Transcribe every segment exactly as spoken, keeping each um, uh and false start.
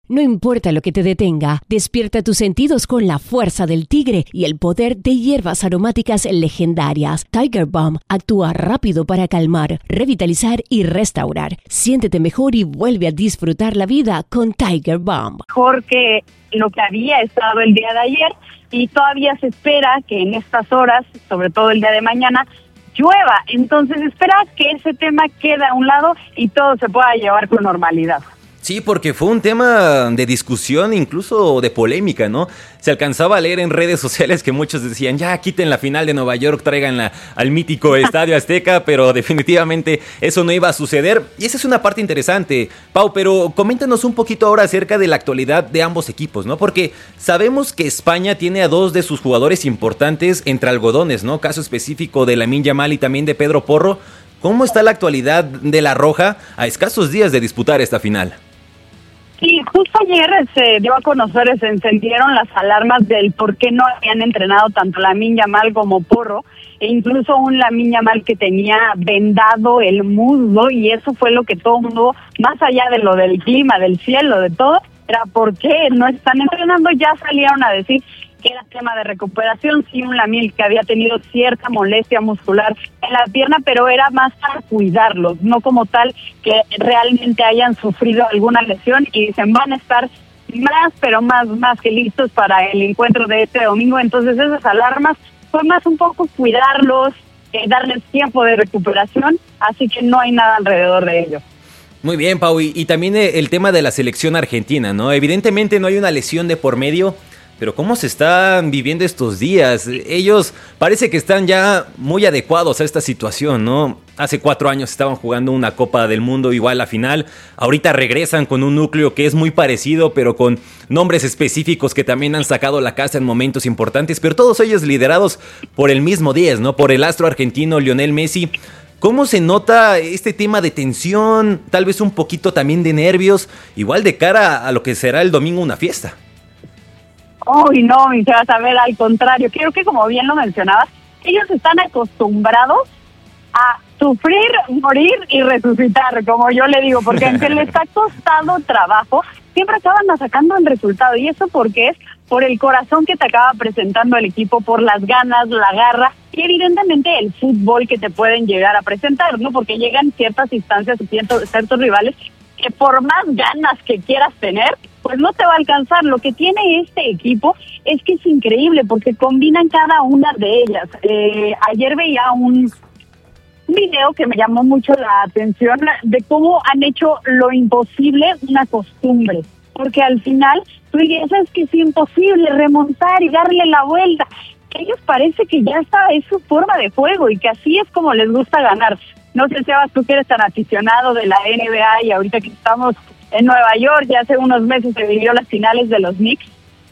No importa lo que te detenga, despierta tus sentidos con la fuerza del tigre y el poder de hierbas aromáticas legendarias. Tiger Balm actúa rápido para calmar, revitalizar y restaurar. Siéntete mejor y vuelve a disfrutar la vida con Tiger Balm. Mejor que lo que había estado el día de ayer, y todavía se espera que en estas horas, sobre todo el día de mañana, llueva. Entonces espera que ese tema quede a un lado y todo se pueda llevar con normalidad. Sí, porque fue un tema de discusión, incluso de polémica, ¿no? Se alcanzaba a leer en redes sociales que muchos decían, ya quiten la final de Nueva York, tráiganla al mítico Estadio Azteca, pero definitivamente eso no iba a suceder. Y esa es una parte interesante, Pau, pero coméntanos un poquito ahora acerca de la actualidad de ambos equipos, ¿no? Porque sabemos que España tiene a dos de sus jugadores importantes entre algodones, ¿no? Caso específico de Lamine Yamal y también de Pedro Porro. ¿Cómo está la actualidad de la Roja a escasos días de disputar esta final? Sí, justo ayer se dio a conocer, se encendieron las alarmas del por qué no habían entrenado tanto Lamine Yamal como Porro, e incluso un Lamine Yamal que tenía vendado el muslo, y eso fue lo que todo el mundo, más allá de lo del clima, del cielo, de todo, era por qué no están entrenando. Ya salieron a decir que era tema de recuperación, sí, un Lamine que había tenido cierta molestia muscular en la pierna, pero era más para cuidarlos, no como tal que realmente hayan sufrido alguna lesión, y dicen van a estar más, pero más, más que listos para el encuentro de este domingo. Entonces esas alarmas fue más un poco cuidarlos, eh, darles tiempo de recuperación, así que no hay nada alrededor de ello. Muy bien, Pau, y, y también el tema de la selección argentina, ¿no? Evidentemente no hay una lesión de por medio, pero ¿cómo se están viviendo estos días? Ellos parece que están ya muy adecuados a esta situación, ¿no? Hace cuatro años estaban jugando una Copa del Mundo igual a la final. Ahorita regresan con un núcleo que es muy parecido, pero con nombres específicos que también han sacado la casa en momentos importantes, pero todos ellos liderados por el mismo diez, ¿no? Por el astro argentino Lionel Messi. ¿Cómo se nota este tema de tensión? Tal vez un poquito también de nervios, igual de cara a lo que será el domingo una fiesta. Uy, no, mi Sebas, a ver, al contrario, creo que como bien lo mencionabas, ellos están acostumbrados a sufrir, morir y resucitar, como yo le digo, porque aunque les ha costado trabajo, siempre acaban sacando el resultado, y eso porque es por el corazón que te acaba presentando el equipo, por las ganas, la garra, y evidentemente el fútbol que te pueden llegar a presentar, ¿no? Porque llegan ciertas instancias y ciertos, ciertos rivales que por más ganas que quieras tener, pues no te va a alcanzar. Lo que tiene este equipo es que es increíble porque combinan cada una de ellas. Eh, ayer veía un video que me llamó mucho la atención de cómo han hecho lo imposible una costumbre, porque al final tú dices que es imposible remontar y darle la vuelta. Ellos parece que ya está, es su forma de juego y que así es como les gusta ganar. No sé, Sebas, tú que eres tan aficionado de la N B A y ahorita que estamos en Nueva York, ya hace unos meses se vivió las finales de los Knicks.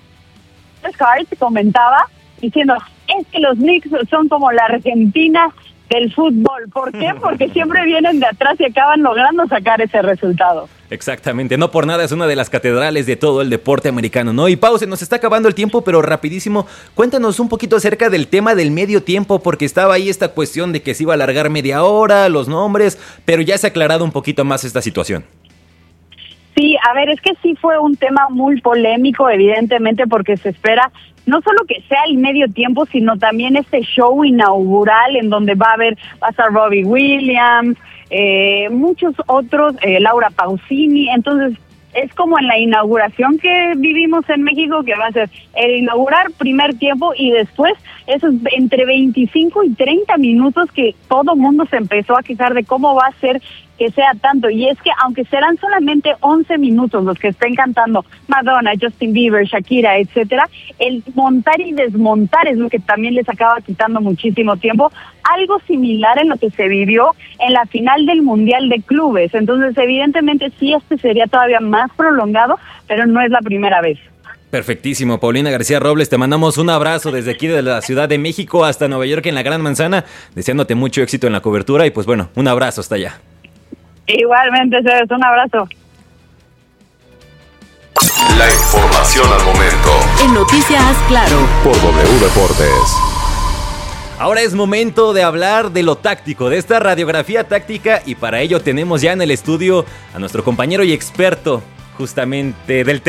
Hart comentaba diciendo, es que los Knicks son como la Argentina del fútbol. ¿Por qué? Porque siempre vienen de atrás y acaban logrando sacar ese resultado. Exactamente, no por nada es una de las catedrales de todo el deporte americano, ¿no? Y Pau, se nos está acabando el tiempo, pero rapidísimo, cuéntanos un poquito acerca del tema del medio tiempo, porque estaba ahí esta cuestión de que se iba a alargar media hora, los nombres, pero ya se ha aclarado un poquito más esta situación. Sí, a ver, es que sí fue un tema muy polémico, evidentemente, porque se espera no solo que sea el medio tiempo, sino también este show inaugural en donde va a haber, va a estar Robbie Williams, eh, muchos otros, eh, Laura Pausini. Entonces es como en la inauguración que vivimos en México, que va a ser el inaugurar primer tiempo y después esos entre veinticinco y treinta minutos que todo mundo se empezó a quejar de cómo va a ser que sea tanto. Y es que aunque serán solamente once minutos los que estén cantando Madonna, Justin Bieber, Shakira, etcétera, el montar y desmontar es lo que también les acaba quitando muchísimo tiempo. Algo similar en lo que se vivió en la final del Mundial de Clubes. Entonces, evidentemente, sí, este sería todavía más prolongado, pero no es la primera vez. Perfectísimo, Paulina García Robles, te mandamos un abrazo desde aquí de la Ciudad de México hasta Nueva York en la Gran Manzana, deseándote mucho éxito en la cobertura y pues bueno, un abrazo hasta allá. Igualmente, César, un abrazo. La información al momento. En Noticias Claro. Por W Deportes. Ahora es momento de hablar de lo táctico, de esta radiografía táctica, y para ello tenemos ya en el estudio a nuestro compañero y experto justamente del